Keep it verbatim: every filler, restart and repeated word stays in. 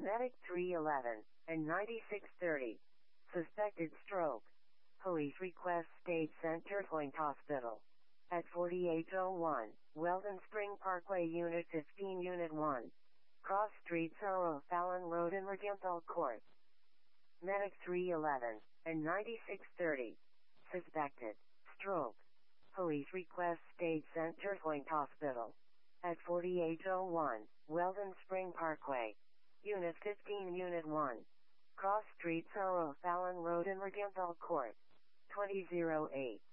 Medic three eleven and ninety-six thirty. Suspected stroke. Police request state sent Turpoint Hospital. At forty-eight oh one, Weldon Spring Parkway Unit fifteen Unit one. Cross Street Sorrow Fallon Road in Regenthal Court. Medic three eleven and ninety-six thirty. Suspected stroke. Police request state sent Turpoint Hospital. At forty-eight oh one, Weldon Spring Parkway. Unit fifteen Unit one. Cross Street Sorrow Fallon Road in Regenthal Court. twenty oh eight.